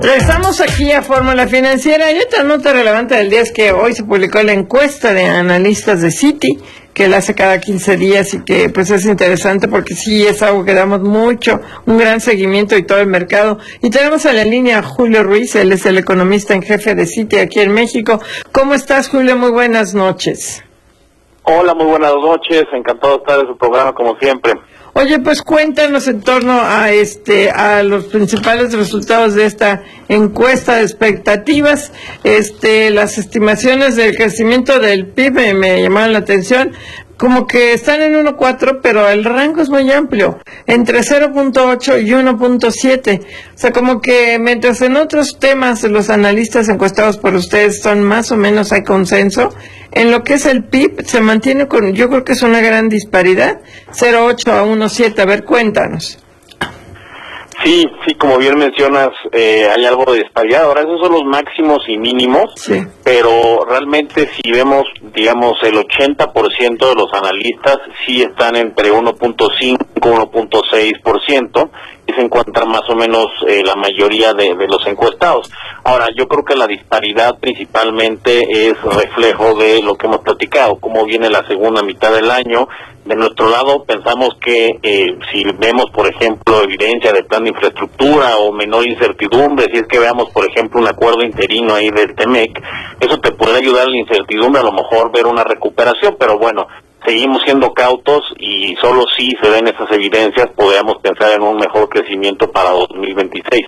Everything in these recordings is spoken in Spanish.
Estamos aquí a Fórmula Financiera y otra nota relevante del día es que hoy se publicó la encuesta de analistas de Citi, que la hace cada 15 días y que pues es interesante porque sí es algo que damos un gran seguimiento y todo el mercado. Y tenemos en la línea a Julio Ruiz, él es el economista en jefe de Citi aquí en México. ¿Cómo estás, Julio? Muy buenas noches. Hola, muy buenas noches, encantado de estar en su programa como siempre. Oye, pues cuéntanos en torno a los principales resultados de esta encuesta de expectativas. Las estimaciones del crecimiento del PIB me llamaron la atención, como que están en 1.4, pero el rango es muy amplio, entre 0.8 y 1.7. O sea, como que mientras en otros temas los analistas encuestados por ustedes son más o menos, hay consenso, en lo que es el PIB se mantiene yo creo que es una gran disparidad, 0.8 a 1.7. A ver, cuéntanos. Sí, como bien mencionas, hay algo de disparidad. Ahora, esos son los máximos y mínimos, sí. Pero realmente si vemos, digamos, el 80% de los analistas sí están entre 1.5 y 1.6%, y se encuentran más o menos la mayoría de los encuestados. Ahora, yo creo que la disparidad principalmente es reflejo de lo que hemos platicado, cómo viene la segunda mitad del año. De nuestro lado pensamos que si vemos, por ejemplo, evidencia de plan de infraestructura o menor incertidumbre, si es que veamos, por ejemplo, un acuerdo interino ahí del TEMEC, eso te puede ayudar en la incertidumbre, a lo mejor ver una recuperación, pero bueno, seguimos siendo cautos y solo si se ven esas evidencias podríamos pensar en un mejor crecimiento para 2026.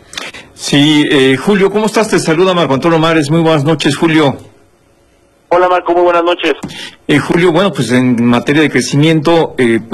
Sí, Julio, ¿cómo estás? Te saluda Marco Antonio Mares. Muy buenas noches, Julio. Hola, Marco, muy buenas noches. Julio, bueno, pues en materia de crecimiento,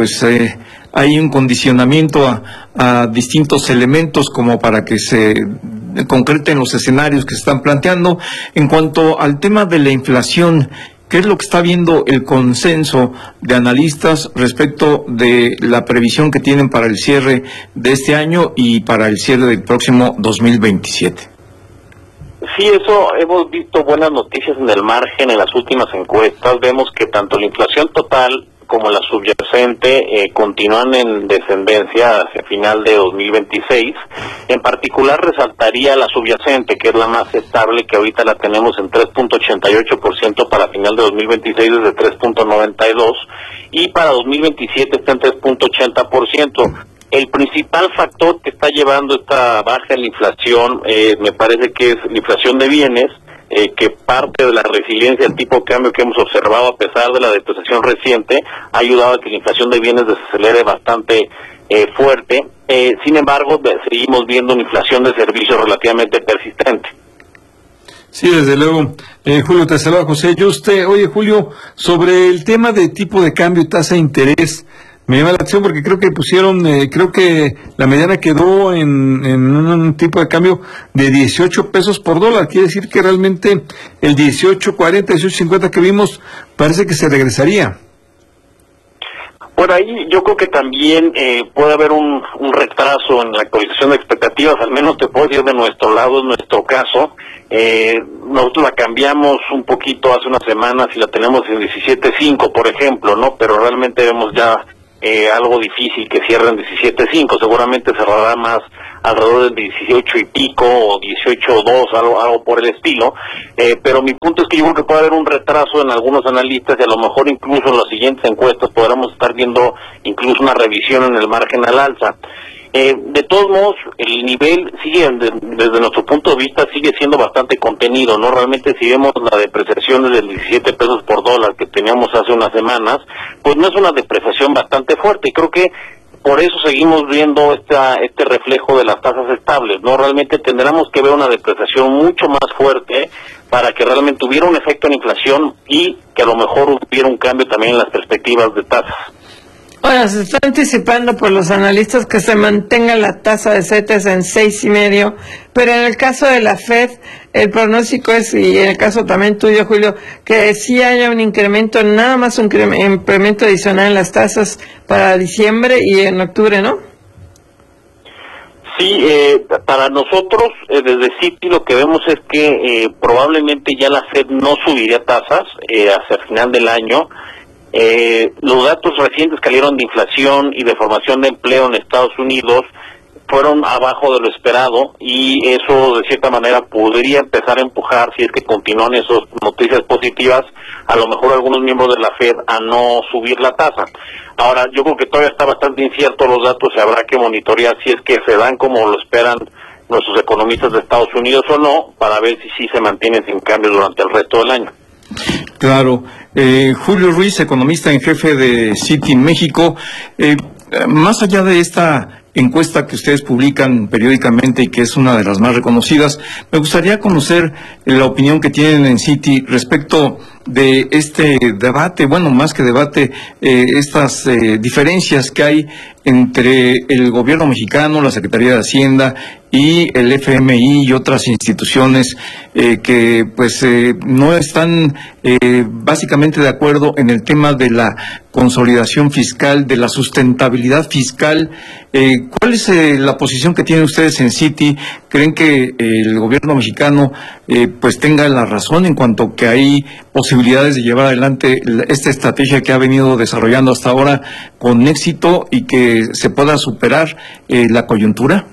hay un condicionamiento a distintos elementos como para que se concreten los escenarios que se están planteando. En cuanto al tema de la inflación, ¿qué es lo que está viendo el consenso de analistas respecto de la previsión que tienen para el cierre de este año y para el cierre del próximo 2027? Sí, eso, hemos visto buenas noticias en el margen en las últimas encuestas. Vemos que tanto la inflación total como la subyacente continúan en descendencia hacia final de 2026. En particular resaltaría la subyacente, que es la más estable, que ahorita la tenemos en 3.88% para final de 2026 desde 3.92%, y para 2027 está en 3.80%. El principal factor que está llevando esta baja en la inflación, me parece que es la inflación de bienes, que parte de la resiliencia del tipo de cambio que hemos observado a pesar de la depreciación reciente, ha ayudado a que la inflación de bienes desacelere bastante fuerte. Sin embargo, seguimos viendo una inflación de servicios relativamente persistente. Sí, desde luego. Julio, te saluda José. Oye, Julio, sobre el tema de tipo de cambio y tasa de interés, me llama la atención porque creo que creo que la mediana quedó en un tipo de cambio de 18 pesos por dólar. Quiere decir que realmente el 18.40, 18.50 que vimos parece que se regresaría. Por ahí yo creo que también puede haber un retraso en la actualización de expectativas, al menos te puedo decir de nuestro lado, en nuestro caso. Nosotros la cambiamos un poquito hace unas semanas y la tenemos en 17.5, por ejemplo, ¿no? Pero realmente vemos ya algo difícil que cierre en 17.5, seguramente cerrará más alrededor del 18 y pico o 18.2, algo por el estilo, pero mi punto es que yo creo que puede haber un retraso en algunos analistas y a lo mejor incluso en las siguientes encuestas podremos estar viendo incluso una revisión en el margen al alza. De todos modos, el nivel sigue, desde nuestro punto de vista, sigue siendo bastante contenido, ¿no? Realmente si vemos la depreciación desde 17 pesos por dólar que teníamos hace unas semanas, pues no es una depreciación bastante fuerte, y creo que por eso seguimos viendo este reflejo de las tasas estables, ¿no? Realmente tendremos que ver una depreciación mucho más fuerte para que realmente hubiera un efecto en inflación y que a lo mejor hubiera un cambio también en las perspectivas de tasas. Ahora, se está anticipando por los analistas que se mantenga la tasa de CETES en 6.5, pero en el caso de la FED, el pronóstico es, y en el caso también tuyo, Julio, que sí haya un incremento, nada más un incremento adicional en las tasas para diciembre y en octubre, ¿no? Sí, para nosotros, desde Citi, lo que vemos es que probablemente ya la FED no subiría tasas hacia el final del año. Los datos recientes que salieron de inflación y de formación de empleo en Estados Unidos fueron abajo de lo esperado, y eso de cierta manera podría empezar a empujar, si es que continúan esas noticias positivas, a lo mejor algunos miembros de la Fed a no subir la tasa. Ahora, yo creo que todavía está bastante incierto los datos y habrá que monitorear si es que se dan como lo esperan nuestros economistas de Estados Unidos o no, para ver si sí se mantienen sin cambios durante el resto del año. Claro. Julio Ruiz, economista en jefe de Citi México, más allá de esta encuesta que ustedes publican periódicamente y que es una de las más reconocidas, me gustaría conocer la opinión que tienen en Citi respecto de este debate, bueno, más que debate, estas diferencias que hay entre el gobierno mexicano, la Secretaría de Hacienda y el FMI y otras instituciones que pues no están básicamente de acuerdo en el tema de la consolidación fiscal, de la sustentabilidad fiscal. ¿Cuál es la posición que tienen ustedes en Citi? ¿Creen que el gobierno mexicano pues tenga la razón en cuanto que hay posibilidades de llevar adelante esta estrategia que ha venido desarrollando hasta ahora con éxito y que se pueda superar la coyuntura?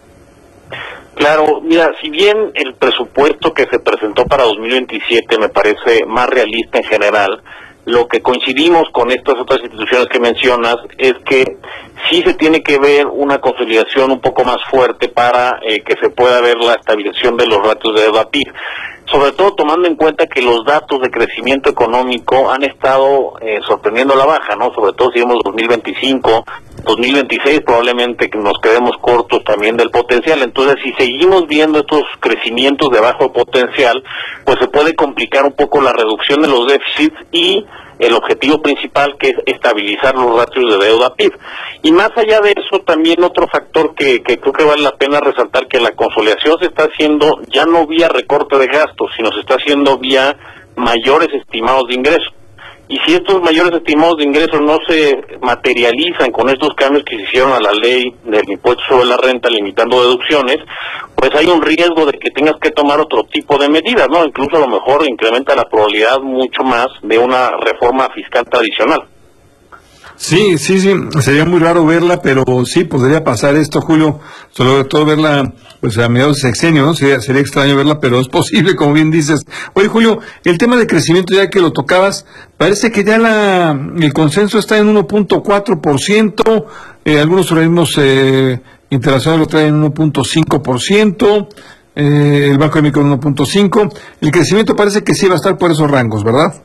Claro, mira, si bien el presupuesto que se presentó para 2027 me parece más realista en general, lo que coincidimos con estas otras instituciones que mencionas es que sí se tiene que ver una consolidación un poco más fuerte para que se pueda ver la estabilización de los ratios de deuda PIB, sobre todo tomando en cuenta que los datos de crecimiento económico han estado sorprendiendo a la baja, ¿no? Sobre todo si vemos 2025, 2026 probablemente que nos quedemos cortos también del potencial. Entonces, si seguimos viendo estos crecimientos de bajo potencial, pues se puede complicar un poco la reducción de los déficits y el objetivo principal, que es estabilizar los ratios de deuda PIB. Y más allá de eso, también otro factor que creo que vale la pena resaltar, que la consolidación se está haciendo ya no vía recorte de gastos, sino se está haciendo vía mayores estimados de ingresos. Y si estos mayores estimados de ingresos no se materializan con estos cambios que se hicieron a la ley del impuesto sobre la renta, limitando deducciones, pues hay un riesgo de que tengas que tomar otro tipo de medidas, ¿no? Incluso a lo mejor incrementa la probabilidad mucho más de una reforma fiscal tradicional. Sí, sería muy raro verla, pero sí podría pasar esto, Julio, sobre todo verla pues a mediados de sexenio, ¿no? Sería extraño verla, pero es posible, como bien dices. Oye, Julio, el tema de crecimiento, ya que lo tocabas, parece que ya el consenso está en 1.4%, algunos organismos internacionales lo traen en 1.5%, el Banco de México en 1.5%, el crecimiento parece que sí va a estar por esos rangos, ¿verdad?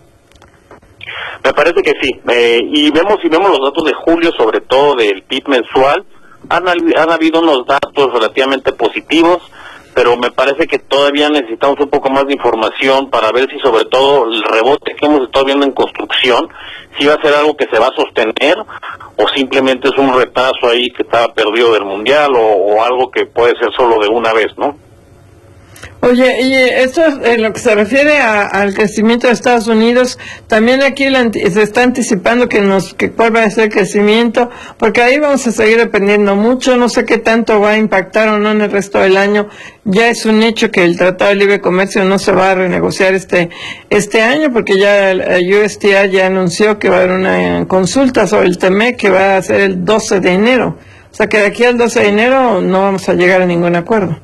Me parece que sí, y vemos los datos de julio, sobre todo del PIB mensual, han habido unos datos relativamente positivos, pero me parece que todavía necesitamos un poco más de información para ver si sobre todo el rebote que hemos estado viendo en construcción, si va a ser algo que se va a sostener o simplemente es un retazo ahí que estaba perdido del mundial o algo que puede ser solo de una vez, ¿no? Oye, y esto en lo que se refiere al crecimiento de Estados Unidos, también aquí se está anticipando que cuál va a ser el crecimiento, porque ahí vamos a seguir dependiendo mucho, no sé qué tanto va a impactar o no en el resto del año. Ya es un hecho que el Tratado de Libre Comercio no se va a renegociar este año, porque ya el USTR ya anunció que va a haber una consulta sobre el TEMEC que va a ser el 12 de enero. O sea que de aquí al 12 de enero no vamos a llegar a ningún acuerdo.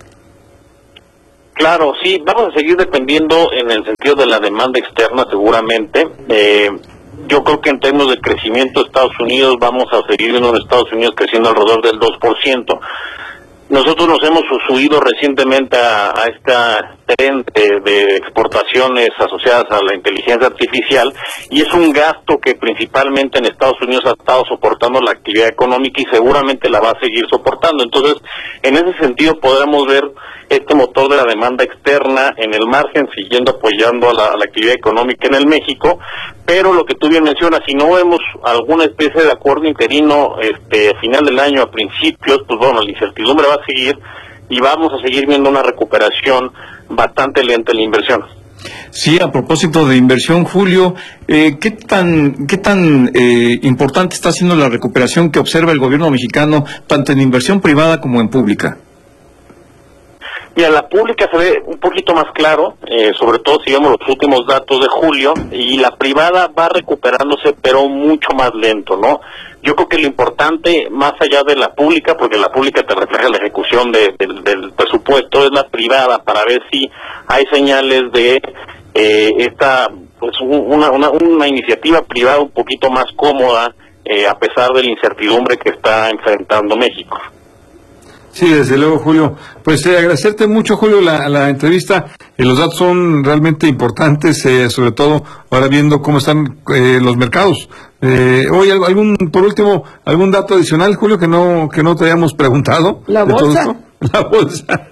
Claro, sí, vamos a seguir dependiendo en el sentido de la demanda externa seguramente. Yo creo que en términos de crecimiento de Estados Unidos vamos a seguir viendo en Estados Unidos creciendo alrededor del 2%. Nosotros nos hemos subido recientemente a esta tren de exportaciones asociadas a la inteligencia artificial, y es un gasto que principalmente en Estados Unidos ha estado soportando la actividad económica y seguramente la va a seguir soportando. Entonces, en ese sentido podremos ver este motor de la demanda externa en el margen, siguiendo apoyando a la actividad económica en el México, pero lo que tú bien mencionas, si no vemos alguna especie de acuerdo interino a final del año, a principios, pues bueno, la incertidumbre va a seguir y vamos a seguir viendo una recuperación bastante lenta en la inversión. Sí, a propósito de inversión, Julio, ¿qué tan importante está siendo la recuperación que observa el gobierno mexicano, tanto en inversión privada como en pública? Mira, la pública se ve un poquito más claro, sobre todo si vemos los últimos datos de julio, y la privada va recuperándose, pero mucho más lento, ¿no? Yo creo que lo importante, más allá de la pública, porque la pública te refleja la ejecución del presupuesto, es la privada, para ver si hay señales de esta, pues una iniciativa privada un poquito más cómoda, a pesar de la incertidumbre que está enfrentando México. Sí, desde luego, Julio. Pues agradecerte mucho, Julio, la entrevista. Los datos son realmente importantes, sobre todo ahora viendo cómo están los mercados. Oye, por último, algún dato adicional, Julio, que no te habíamos preguntado. La bolsa. La bolsa.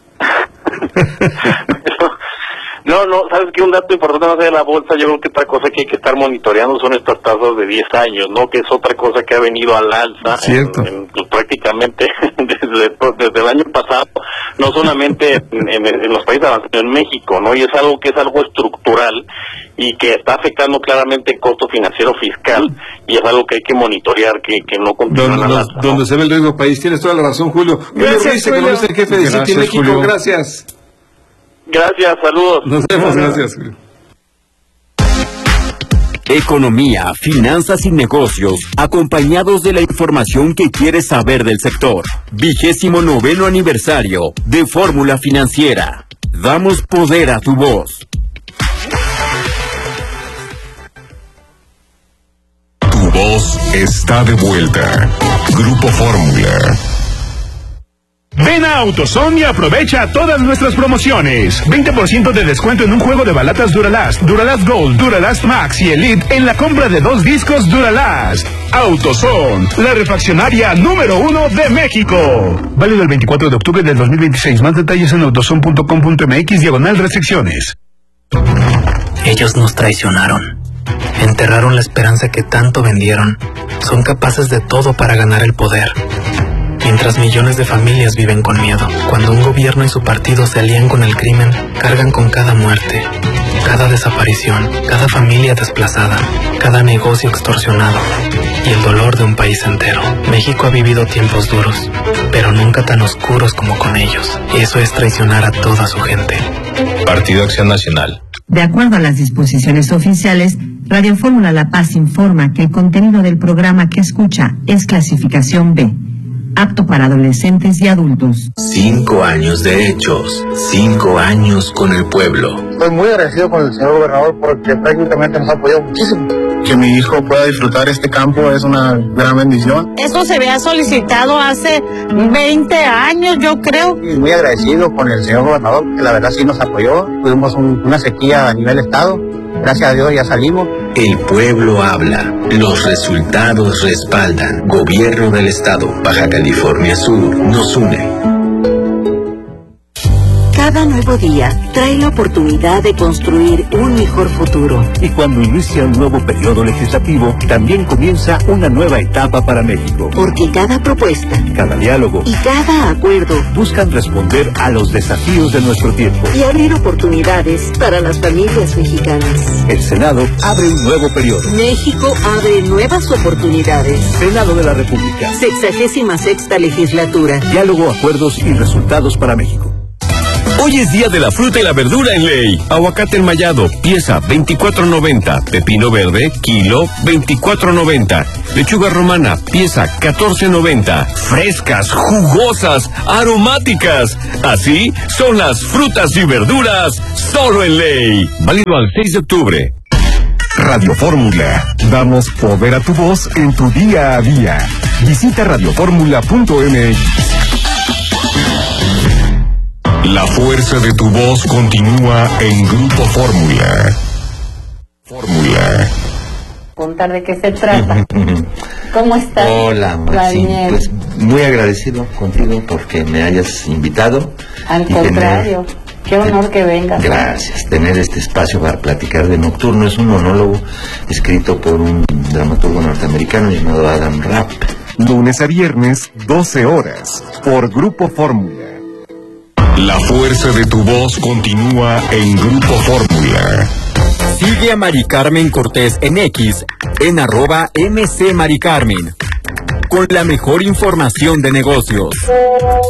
No, sabes que un dato importante más de la bolsa, yo creo que otra cosa que hay que estar monitoreando son estas tasas de 10 años, ¿no? Que es otra cosa que ha venido al alza, pues, prácticamente desde el año pasado, no solamente en los países avanzados, en México, ¿no? Y es algo estructural y que está afectando claramente el costo financiero fiscal, y es algo que hay que monitorear, que no continúe al alza, ¿no? Donde se ve el riesgo país. Tienes toda la razón, Julio. Gracias, Julio. Julio, el jefe de Citi México. Julio. Gracias. Gracias, saludos. Nos vemos, gracias. Economía, finanzas y negocios, acompañados de la información que quieres saber del sector. 29º aniversario de Fórmula Financiera. Damos poder a tu voz. Tu voz está de vuelta. Grupo Fórmula. Ven a AutoZone y aprovecha todas nuestras promociones. 20% de descuento en un juego de balatas Duralast, Duralast Gold, Duralast Max y Elite en la compra de 2 discos Duralast. AutoZone, la refaccionaria número 1 de México. Válido el 24 de octubre del 2026. Más detalles en autozone.com.mx/restricciones. Ellos nos traicionaron. Enterraron la esperanza que tanto vendieron. Son capaces de todo para ganar el poder. Mientras millones de familias viven con miedo, cuando un gobierno y su partido se alían con el crimen, cargan con cada muerte, cada desaparición, cada familia desplazada, cada negocio extorsionado y el dolor de un país entero. México ha vivido tiempos duros, pero nunca tan oscuros como con ellos. Eso es traicionar a toda su gente. Partido Acción Nacional. De acuerdo a las disposiciones oficiales, Radio Fórmula La Paz informa que el contenido del programa que escucha es clasificación B, apto para adolescentes y adultos. 5 años de hechos, 5 años con el pueblo. Estoy muy agradecido con el señor gobernador porque prácticamente nos ha apoyado muchísimo. Que mi hijo pueda disfrutar este campo es una gran bendición. Eso se había solicitado hace 20 años, yo creo. Y muy agradecido con el señor gobernador, que la verdad sí nos apoyó. Tuvimos una sequía a nivel estado. Gracias a Dios ya salimos. El pueblo habla. Los resultados respaldan. Gobierno del Estado, Baja California Sur, nos une. Cada nuevo día trae la oportunidad de construir un mejor futuro. Y cuando inicia un nuevo periodo legislativo, también comienza una nueva etapa para México. Porque cada propuesta, cada diálogo y cada acuerdo buscan responder a los desafíos de nuestro tiempo y abrir oportunidades para las familias mexicanas. El Senado abre un nuevo periodo. México abre nuevas oportunidades. Senado de la República. 66ª legislatura. Diálogo, acuerdos y resultados para México. Hoy es día de la fruta y la verdura en Ley. Aguacate enmayado, pieza 24.90. Pepino verde, kilo 24.90. Lechuga romana, pieza 14.90. Frescas, jugosas, aromáticas. Así son las frutas y verduras solo en Ley. Válido al 6 de octubre. Radio Fórmula. Damos poder a tu voz en tu día a día. Visita radioformula.mx. La fuerza de tu voz continúa en Grupo Fórmula. Fórmula. Contar de qué se trata. ¿Cómo estás? Hola, sí, pues muy agradecido contigo porque me hayas invitado. Al contrario, qué honor que vengas. Gracias. Tener este espacio para platicar de Nocturno es un monólogo escrito por un dramaturgo norteamericano llamado Adam Rapp. Lunes a viernes, 12 horas, por Grupo Fórmula. La fuerza de tu voz continúa en Grupo Fórmula. Sigue a Mari Carmen Cortés en X, en @MC Mari Carmen, con la mejor información de negocios.